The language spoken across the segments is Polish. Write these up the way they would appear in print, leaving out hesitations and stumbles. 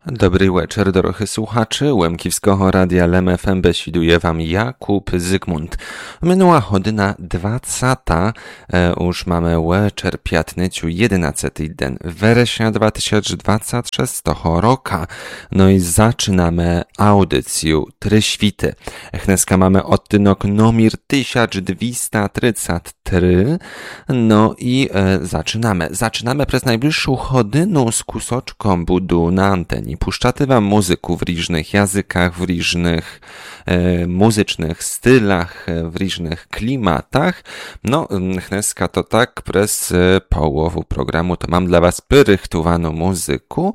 Dobry wieczór, drodzy słuchacze. Łemkiwskiego Radia LEM FM besiduje wam Jakub Zygmunt. Minęła godzina 20, już mamy wieczór piatnyciu 11 den września 2026 roku. No i zaczynamy audycję Tryświty. Dneska mamy odtynek numer 1233. No i zaczynamy przez najbliższą godzinę z kusoczką budu na antenie. Puszczaty wam muzyku w różnych językach, w różnych muzycznych stylach, w różnych klimatach. No, dneska to tak, przez połowę programu to mam dla was pyrychtowaną muzyku,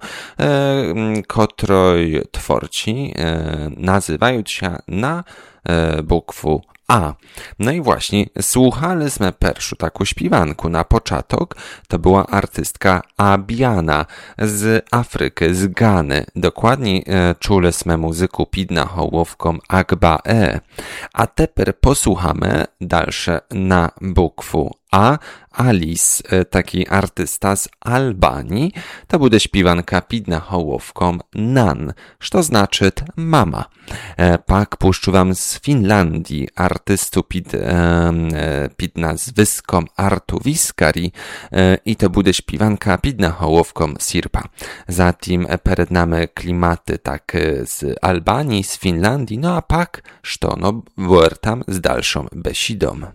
której twórcy nazywają się na bukwu A. No i właśnie, słuchaliśmy pierwszą taką śpiewanku na początek, to była artystka Abiana z Afryki, z Gany. Dokładnie czuliśmy muzyku pід nahołówką Agbae. A teraz posłuchamy dalsze na bukwu A. Alice, taki artysta z Albanii, to będzie śpiewanka pід nahołówką Nan, co znaczy mama. Pak puszczę wam z Finlandii artystu pід nazwiskom Artu Viskari i to będzie śpiewanka pід nahołówką Sirpa. Zatem przed nami klimaty tak z Albanii, z Finlandii, no a pak, co no, wracam z dalszą besidą.